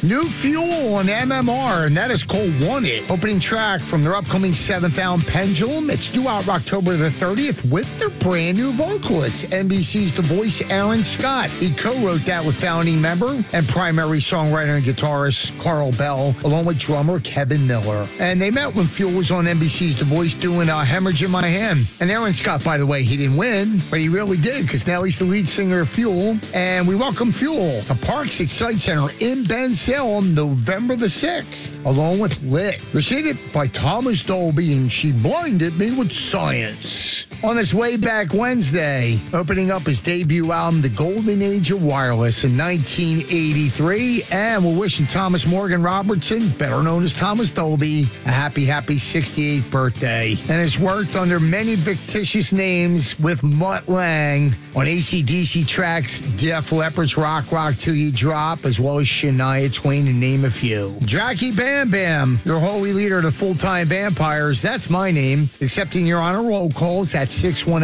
New Fuel on MMR, and that is called Want It. Opening track from their upcoming 7th album, Pendulum. It's due out October the 30th with their brand new vocalist, NBC's The Voice, Aaron Scott. He co-wrote that with founding member and primary songwriter and guitarist Carl Bell, along with drummer Kevin Miller. And they met when Fuel was on NBC's The Voice doing Hemorrhage in My Hand. And Aaron Scott, by the way, he didn't win, but he really did, because now he's the lead singer of Fuel. And we welcome Fuel to Parks Excite Center in Bensalem, November the 6th, along with Lit. Preceded by Thomas Dolby and She Blinded Me with Science. On this way back Wednesday, opening up his debut album, The Golden Age of Wireless, in 1983. And we're wishing Thomas Morgan Robertson, better known as Thomas Dolby, a happy 68th birthday. And has worked under many fictitious names with Mutt Lange on AC/DC tracks Def Leppard's Rock Till You Drop, as well as Shania Twain, to name a few. Jackie Bam Bam, your holy leader of the full-time vampires, that's my name. Accepting your honor roll calls at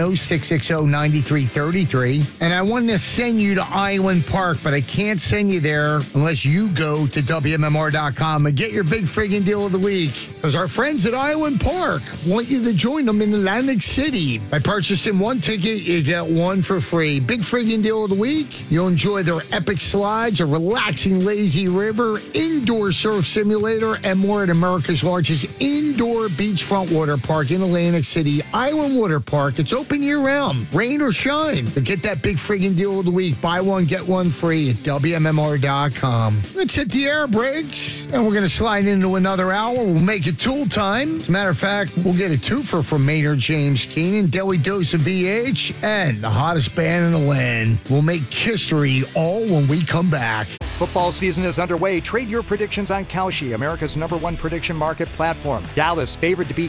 610-660-9333. And I wanted to send you to Island Park, but I can't send you there unless you go to WMMR.com and get your big friggin' deal of the week. Because our friends at Island Park want you to join them in Atlantic City. By purchasing one ticket, you get one for free. Big friggin' deal of the week. You'll enjoy their epic slides, a relaxing lazy river, indoor surf simulator, and more at America's largest indoor beachfront water park in Atlantic City, Island Water Park. It's open year-round, rain or shine. So get that big friggin' deal of the week. Buy one, get one free at WMMR.com. Let's hit the air brakes, and we're going to slide into another hour. We'll make it tool time. As a matter of fact, we'll get a twofer from Maynard James Keenan, Daily Dose of VH, and the hottest band in the land. We'll make history all when we come back. Football season is underway. Trade your predictions on Kalshi, America's #1 prediction market platform. Dallas favored to beat